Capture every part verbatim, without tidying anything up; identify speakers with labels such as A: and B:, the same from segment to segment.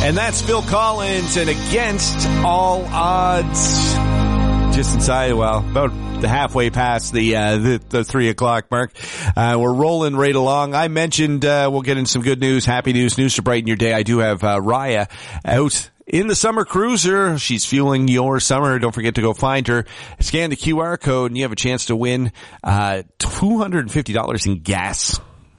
A: And that's Phil Collins and Against All Odds. Just inside, well, about the halfway past the, uh, the, the three o'clock mark. Uh, we're rolling right along. I mentioned, uh, we'll get in some good news, happy news, news to brighten your day. I do have, uh, Raya out in the summer cruiser. She's fueling your summer. Don't forget to go find her. Scan the Q R code and you have a chance to win, uh, two hundred fifty dollars in gas.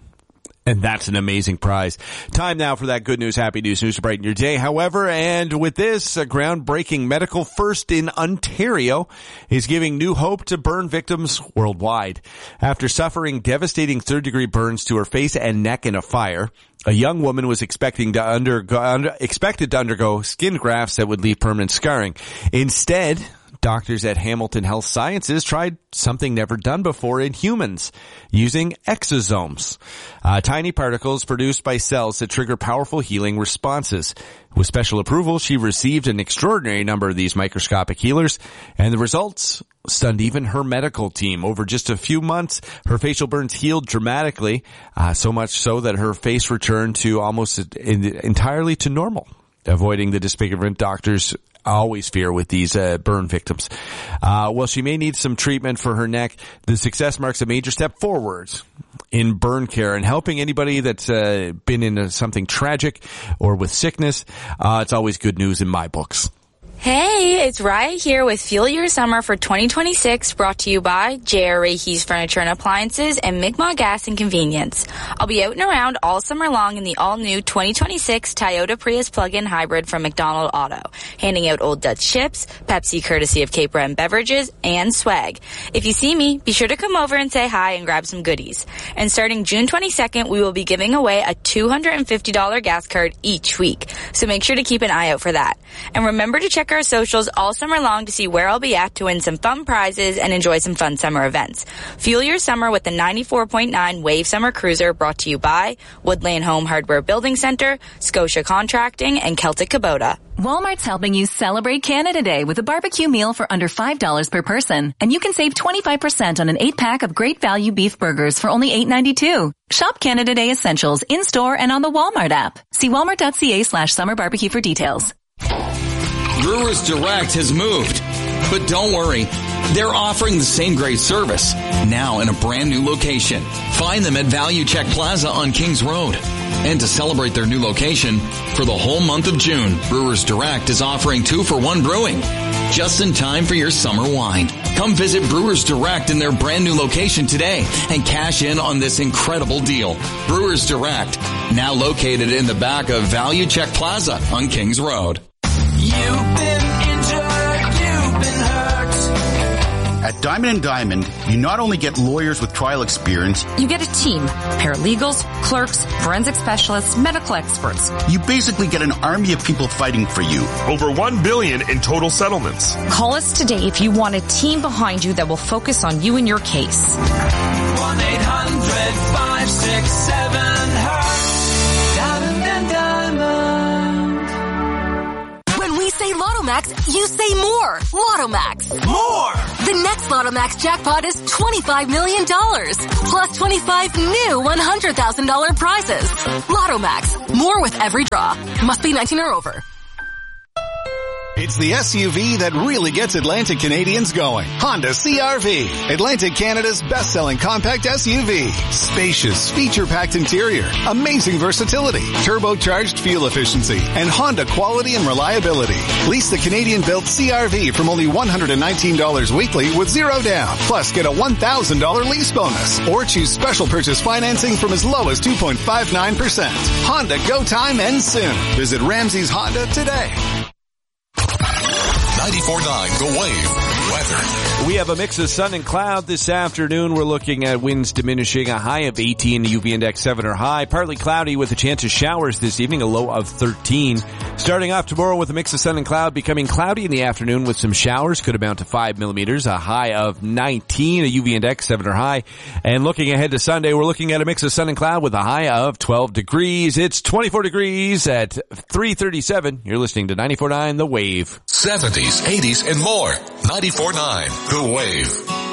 A: And that's an amazing prize. Time now for that good news, happy news, news to brighten your day. However, and with this, a groundbreaking medical first in Ontario is giving new hope to burn victims worldwide. After suffering devastating third-degree burns to her face and neck in a fire, a young woman was expecting to undergo, under, expected to undergo skin grafts that would leave permanent scarring. Instead, doctors at Hamilton Health Sciences tried something never done before in humans, using exosomes, uh, tiny particles produced by cells that trigger powerful healing responses. With special approval, she received an extraordinary number of these microscopic healers, and the results stunned even her medical team. Over just a few months, her facial burns healed dramatically, uh, so much so that her face returned to almost entirely to normal, avoiding the disfigurement doctors always fear with these uh, burn victims. Uh, well, she may need some treatment for her neck. The success marks a major step forward in burn care and helping anybody that's uh, been in a, something tragic or with sickness. Uh, it's always good news in my books.
B: Hey, it's Raya here with Fuel Your Summer for twenty twenty-six, brought to you by J R Rehe's Furniture and Appliances and Mi'kmaq Gas and Convenience. I'll be out and around all summer long in the all-new twenty twenty-six Toyota Prius plug-in hybrid from McDonald Auto, handing out Old Dutch chips, Pepsi courtesy of Cape Breton Beverages, and swag. If you see me, be sure to come over and say hi and grab some goodies. And starting June twenty-second, we will be giving away a two hundred fifty dollars gas card each week, so make sure to keep an eye out for that. And remember to check our socials all summer long to see where I'll be at to win some fun prizes and enjoy some fun summer events. Fuel your summer with the ninety-four point nine Wave Summer Cruiser, brought to you by Woodlane Home Hardware Building Center, Scotia Contracting, and Celtic Kubota.
C: Walmart's helping you celebrate Canada Day with a barbecue meal for under five dollars per person. And you can save twenty-five percent on an eight-pack of great value beef burgers for only eight ninety-two. Shop Canada Day essentials in-store and on the Walmart app. See walmart.ca slash summer barbecue for details.
D: Brewers Direct has moved, but don't worry, they're offering the same great service, now in a brand new location. Find them at Value Check Plaza on Kings Road. And to celebrate their new location, for the whole month of June, Brewers Direct is offering two for one brewing, just in time for your summer wine. Come visit Brewers Direct in their brand new location today and cash in on this incredible deal. Brewers Direct, now located in the back of Value Check Plaza on Kings Road.
E: You've been injured, you've been hurt.
F: At Diamond and Diamond, you not only get lawyers with trial experience,
G: you get a team, paralegals, clerks, forensic specialists, medical experts.
F: You basically get an army of people fighting for you.
H: Over one billion dollars in total settlements.
G: Call us today if you want a team behind you that will focus on you and your case.
E: one eight hundred five six seven hurt. Diamond and Diamond.
I: When we say Lotto Max, you say more. Lotto Max.
E: More!
I: The next Lotto Max jackpot is twenty-five million dollars. Plus twenty-five new one hundred thousand dollars prizes. Lotto Max. More with every draw. Must be nineteen or over.
J: It's the S U V that really gets Atlantic Canadians going. Honda C R V. Atlantic Canada's best-selling compact S U V. Spacious, feature-packed interior. Amazing versatility. Turbocharged fuel efficiency. And Honda quality and reliability. Lease the Canadian-built C R V from only one hundred nineteen dollars weekly with zero down. Plus get a one thousand dollars lease bonus. Or choose special purchase financing from as low as two point five nine percent. Honda Go Time ends soon. Visit Ramsey's Honda today.
K: ninety-four point nine The Wave. Weather.
A: We have a mix of sun and cloud this afternoon. We're looking at winds diminishing, a high of eighteen, the U V index seven or high. Partly cloudy with a chance of showers this evening, a low of thirteen. Starting off tomorrow with a mix of sun and cloud, becoming cloudy in the afternoon with some showers, could amount to five millimeters, a high of nineteen, a U V index seven or high. And looking ahead to Sunday, we're looking at a mix of sun and cloud with a high of twelve degrees. It's twenty-four degrees at three thirty-seven. You're listening to ninety-four point nine The Wave.
K: seventies, eighties, and more. ninety-four point nine The Wave.